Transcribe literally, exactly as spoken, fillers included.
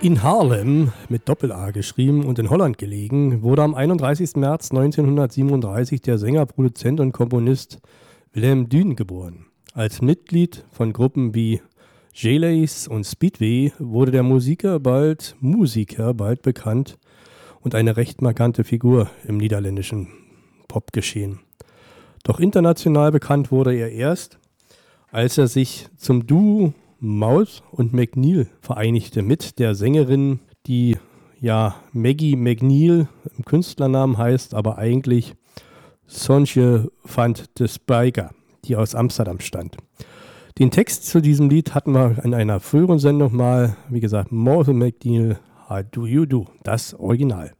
In Haarlem, mit Doppel-A geschrieben und in Holland gelegen, wurde am einunddreißigsten März neunzehnhundertsiebenunddreißig der Sänger, Produzent und Komponist Willem Duhn geboren. Als Mitglied von Gruppen wie Jaylace und Speedway wurde der Musiker bald, Musiker bald bekannt und eine recht markante Figur im niederländischen Popgeschehen. Doch international bekannt wurde er erst, als er sich zum Duo Maus und McNeil vereinigte mit der Sängerin, die ja Maggie McNeil im Künstlernamen heißt, aber eigentlich Sonje van de Spijker, die aus Amsterdam stammt. Den Text zu diesem Lied hatten wir in einer früheren Sendung mal, wie gesagt, Maus und McNeil, How Do You Do, das Original.